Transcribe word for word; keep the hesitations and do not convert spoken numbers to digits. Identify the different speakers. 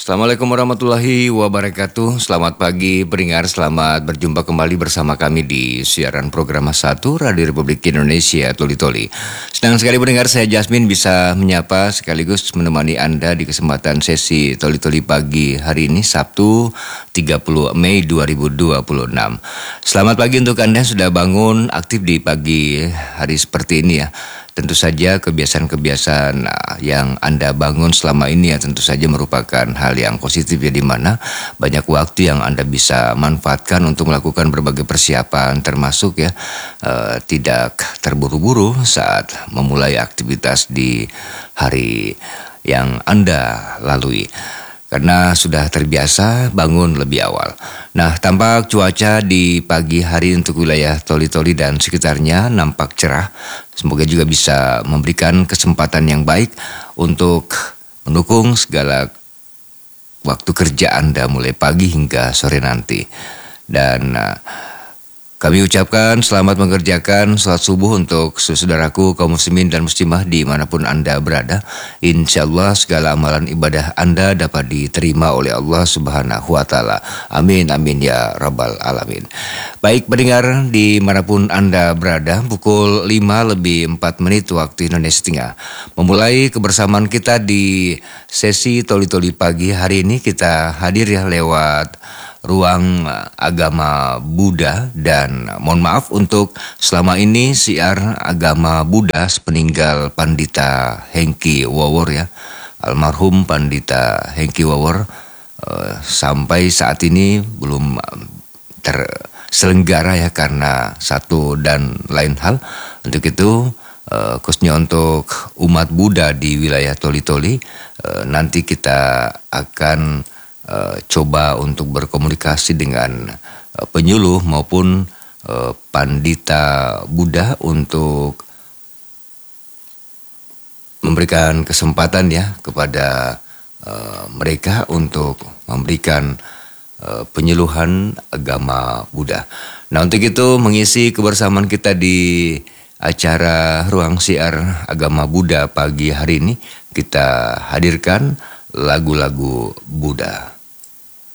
Speaker 1: Assalamualaikum warahmatullahi wabarakatuh. Selamat pagi pendengar, selamat berjumpa kembali bersama kami di siaran program satu Radio Republik Indonesia Toli Toli. Senang sekali pendengar, saya Jasmine bisa menyapa sekaligus menemani Anda di kesempatan sesi Toli Toli pagi hari ini Sabtu tiga puluh Mei dua ribu dua puluh enam. Selamat pagi untuk Anda yang sudah bangun aktif di pagi hari seperti ini ya. Tentu saja kebiasaan-kebiasaan yang Anda bangun selama ini ya tentu saja merupakan hal yang positif ya, di mana banyak waktu yang Anda bisa manfaatkan untuk melakukan berbagai persiapan, termasuk ya eh, tidak terburu-buru saat memulai aktivitas di hari yang Anda lalui. Karena sudah terbiasa bangun lebih awal. Nah, tampak cuaca di pagi hari untuk wilayah Toli Toli dan sekitarnya nampak cerah. Semoga juga bisa memberikan kesempatan yang baik untuk mendukung segala waktu kerja Anda mulai pagi hingga sore nanti. Dan uh, kami ucapkan selamat mengerjakan salat subuh untuk saudaraku kaum muslimin dan muslimah dimanapun Anda berada. Insya Allah segala amalan ibadah Anda dapat diterima oleh Allah Subhanahu wa Ta'ala. Amin, amin ya rabbal alamin. Baik pendengar dimanapun Anda berada, pukul lima lebih empat menit waktu Indonesia Tengah. Memulai kebersamaan kita di sesi Toli Toli pagi hari ini, kita hadir ya lewat ruang agama Buddha, dan mohon maaf untuk selama ini siar agama Buddha sepeninggal Pandita Hengki Wawor ya, almarhum Pandita Hengki Wawor eh, sampai saat ini belum terselenggara ya karena satu dan lain hal. Untuk itu eh, khususnya untuk umat Buddha di wilayah Toli Toli, eh, nanti kita akan Uh, coba untuk berkomunikasi dengan uh, penyuluh maupun uh, pandita Buddha untuk memberikan kesempatan ya kepada uh, mereka untuk memberikan uh, penyuluhan agama Buddha. Nah, untuk itu mengisi kebersamaan kita di acara Ruang Siar Agama Buddha pagi hari ini, kita hadirkan lagu-lagu Buddha.